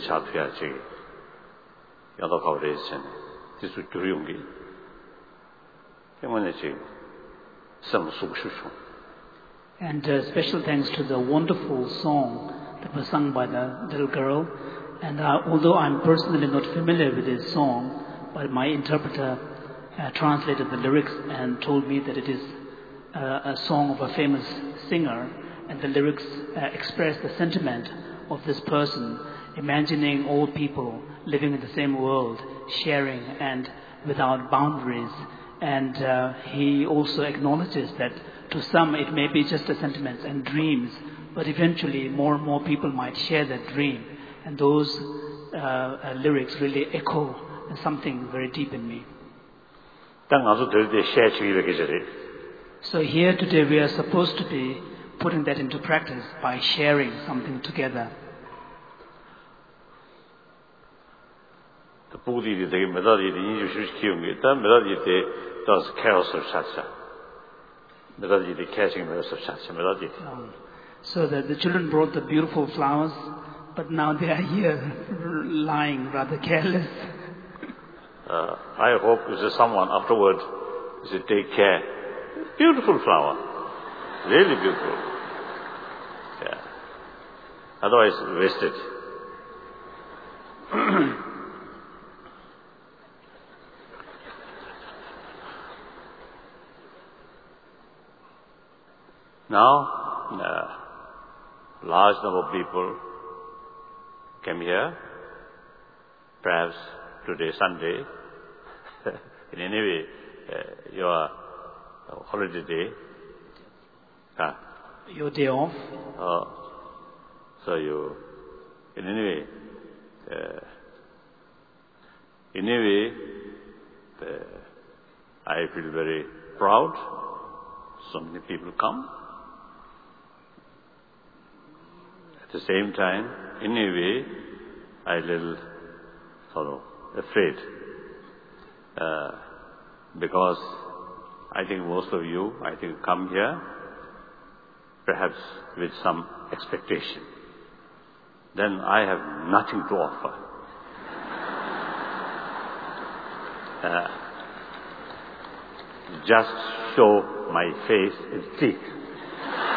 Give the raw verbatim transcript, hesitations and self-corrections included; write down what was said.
잡혀야지. 여러 가오레이션. 지수 교용기. 때문에 지금 성숙수수. And uh, special thanks to the wonderful song that was sung by the little girl. And uh, although I'm personally not familiar with this song, but my interpreter uh, translated the lyrics and told me that it is uh, a song of a famous singer, and the lyrics uh, express the sentiment of this person, imagining all people living in the same world, sharing and without boundaries. And uh, he also acknowledges that to some it may be just a sentiment and dreams, but eventually more and more people might share that dream. And those uh, uh, lyrics really echo something very deep in me. So here today we are supposed to be putting that into practice by sharing something together. Um, so that the children brought the beautiful flowers, but now they are here lying rather careless. Uh, I hope is someone afterward is take care. Beautiful flower, really beautiful. Yeah. Otherwise, wasted. Now, uh, large number of people came here. Perhaps today Sunday. In any way, uh, your uh, holiday day. Uh, your day off. Uh, so you, in any way, uh, in any way, uh, I feel very proud. So many people come. At the same time, in a way, I little sort of afraid. Uh, because I think most of you, I think, come here perhaps with some expectation. Then I have nothing to offer. Uh, just show my face and teeth.